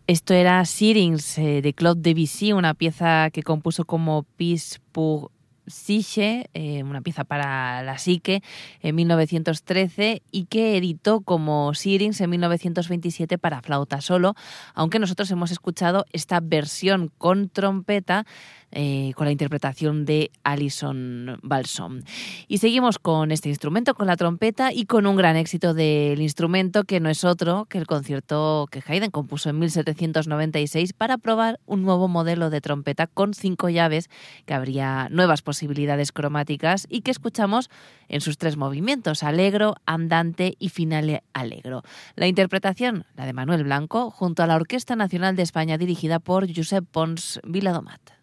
Esto era Syrinx de Claude Debussy, una pieza que compuso como Piece pour Psyche, una pieza para la psique, en 1913 y que editó como Syrinx en 1927 para flauta solo, aunque nosotros hemos escuchado esta versión con trompeta con la interpretación de Alison Balsom. Y seguimos con este instrumento, con la trompeta y con un gran éxito del instrumento que no es otro que el concierto que Haydn compuso en 1796 para probar un nuevo modelo de trompeta con 5 llaves que abría nuevas posibilidades cromáticas y que escuchamos en sus 3 movimientos, allegro, andante y finale allegro. La interpretación, la de Manuel Blanco, junto a la Orquesta Nacional de España dirigida por Josep Pons Viladomat.